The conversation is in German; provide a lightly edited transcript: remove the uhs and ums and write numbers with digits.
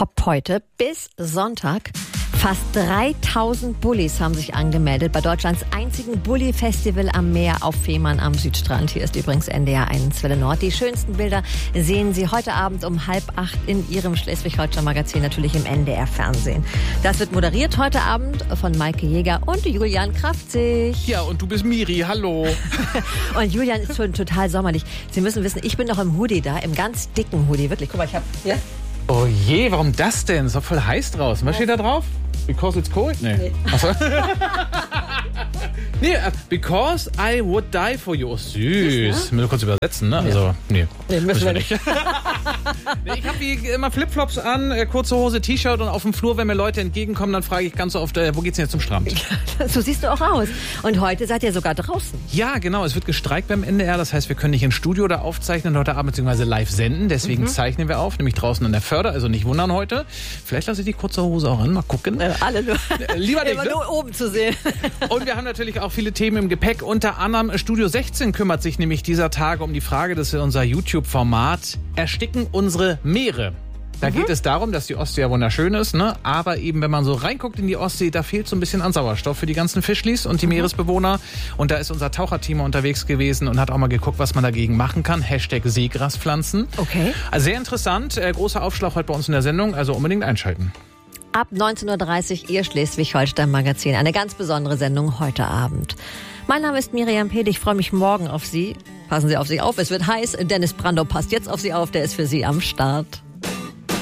Top heute bis Sonntag. Fast 3000 Bullis haben sich angemeldet bei Deutschlands einzigen Bulli-Festival am Meer auf Fehmarn am Südstrand. Hier ist übrigens NDR 1 Welle Nord. Die schönsten Bilder sehen Sie heute Abend um 7:30 in Ihrem Schleswig-Holstein Magazin, natürlich im NDR-Fernsehen. Das wird moderiert heute Abend von Maike Jäger und Julian Kraftzig. Ja, und du bist Miri, hallo. Und Julian ist schon total sommerlich. Sie müssen wissen, ich bin noch im Hoodie da, im ganz dicken Hoodie. Wirklich, guck mal, ich habe hier... Oh je, warum das denn? Ist doch voll heiß draußen. Was steht da drauf? Because it's cold? Nee. Achso. Nee, because I would die for you. Oh, süß. Müssen wir kurz übersetzen, ne? Also, nee. Nee, müssen wir nicht. Nee, ich habe wie immer Flipflops an, kurze Hose, T-Shirt und auf dem Flur, wenn mir Leute entgegenkommen, dann frage ich ganz so oft, wo geht's denn jetzt zum Strand? So siehst du auch aus. Und heute seid ihr sogar draußen. Ja, genau. Es wird gestreikt beim NDR. Das heißt, wir können nicht im Studio da aufzeichnen heute Abend bzw. live senden. Deswegen zeichnen wir auf, nämlich draußen an der Förder. Also nicht wundern heute. Vielleicht lasse ich die kurze Hose auch an. Mal gucken. Alle nur. Lieber nicht, immer nur oben zu sehen. Und wir haben natürlich auch viele Themen im Gepäck. Unter anderem Studio 16 kümmert sich nämlich dieser Tage um die Frage, das ist unser YouTube-Format, ersticken unsere Meere. Da geht es darum, dass die Ostsee ja wunderschön ist, ne? Aber eben, wenn man so reinguckt in die Ostsee, da fehlt so ein bisschen an Sauerstoff für die ganzen Fischlis und die Meeresbewohner. Und da ist unser Taucherteam unterwegs gewesen und hat auch mal geguckt, was man dagegen machen kann. #Seegraspflanzen. Okay. Also sehr interessant. Großer Aufschlag heute bei uns in der Sendung, also unbedingt einschalten. Ab 19:30 Uhr Ihr Schleswig-Holstein-Magazin. Eine ganz besondere Sendung heute Abend. Mein Name ist Miriam Pede. Ich freue mich morgen auf Sie. Passen Sie auf sich auf, es wird heiß. Dennis Brandau passt jetzt auf Sie auf. Der ist für Sie am Start.